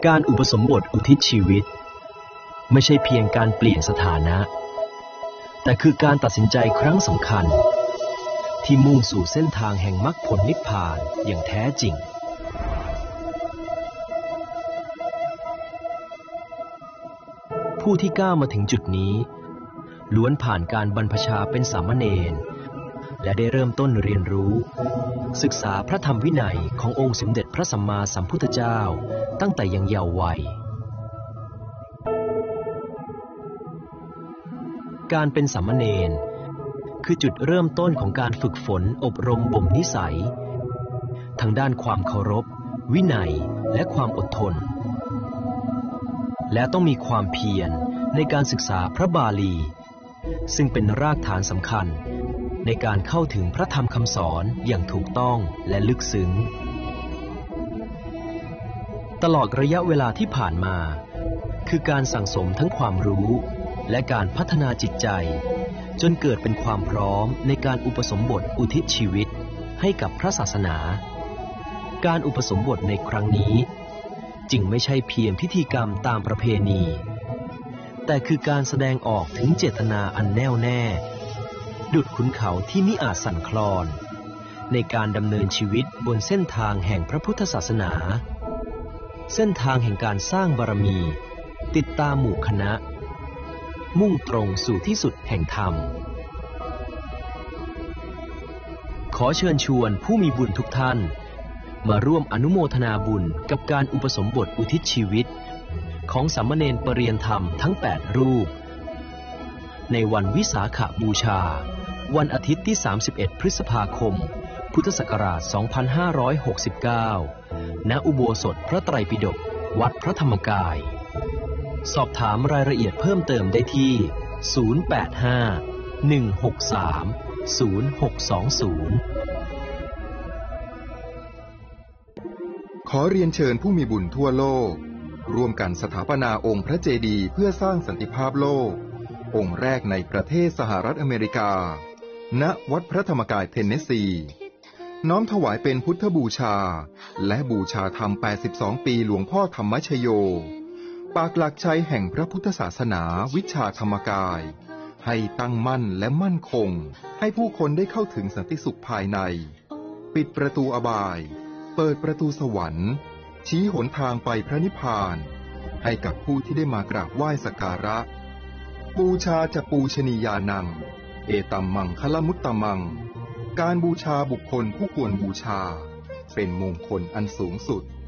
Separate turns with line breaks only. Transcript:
การอุปสมบทอุทิศชีวิตไม่ใช่เพียงการเปลี่ยนสถานะแต่คือการตัดสินใจครั้งสำคัญที่มุ่งสู่เส้นทางแห่งมรรคผลนิพพานอย่างแท้จริงผู้ที่ก้าวมาถึงจุดนี้ล้วนผ่านการบรรพชาเป็นสามเณรและได้เริ่มต้นเรียนรู้ศึกษาพระธรรมวินัยขององค์สมเด็จพระสัมมาสัมพุทธเจ้าตั้งแต่ยังเยาว์วัยการเป็นสามเณรคือจุดเริ่มต้นของการฝึกฝนอบรมบ่มนิสัยทางด้านความเคารพวินัยและความอดทนและต้องมีความเพียรในการศึกษาพระบาลีซึ่งเป็นรากฐานสำคัญในการเข้าถึงพระธรรมคำสอนอย่างถูกต้องและลึกซึ้งตลอดระยะเวลาที่ผ่านมาคือการสั่งสมทั้งความรู้และการพัฒนาจิตใจจนเกิดเป็นความพร้อมในการอุปสมบทอุทิศชีวิตให้กับพระศาสนาการอุปสมบทในครั้งนี้จึงไม่ใช่เพียงพิธีกรรมตามประเพณีแต่คือการแสดงออกถึงเจตนาอันแน่วแน่ดุจขุนเขาที่มิอาจสั่นคลอนในการดำเนินชีวิตบนเส้นทางแห่งพระพุทธศาสนาเส้นทางแห่งการสร้างบารมีติดตามหมู่คณะมุ่งตรงสู่ที่สุดแห่งธรรมขอเชิญชวนผู้มีบุญทุกท่านมาร่วมอนุโมทนาบุญกับการอุปสมบทอุทิศชีวิตของสามเณรปริยนธรรมทั้ง8รูปในวันวิสาขบูชาวันอาทิตย์ที่31พฤษภาคมพุทธศักราช2569ณอุโบสถพระไตรปิฎกวัดพระธรรมกายสอบถามรายละเอียดเพิ่มเติมได้ที่085-163-0620
ขอเรียนเชิญผู้มีบุญทั่วโลกร่วมกันสถาปนาองค์พระเจดีย์เพื่อสร้างสันติภาพโลกองค์แรกในประเทศสหรัฐอเมริกาณวัดพระธรรมกายเทนเนสซีน้อมถวายเป็นพุทธบูชาและบูชาธรรม82ปีหลวงพ่อธรรมชโยปากหลักชัยแห่งพระพุทธศาสนาวิชาธรรมกายให้ตั้งมั่นและมั่นคงให้ผู้คนได้เข้าถึงสันติสุขภายในปิดประตูอบายเปิดประตูสวรรค์ชี้หนทางไปพระนิพพานให้กับผู้ที่ได้มากราบไหว้สักการะบูชาจะปูชนียานังเอตัมมังคลมุตตมังการบูชาบุคคลผู้ควรบูชาเป็นมงคลอันสูงสุด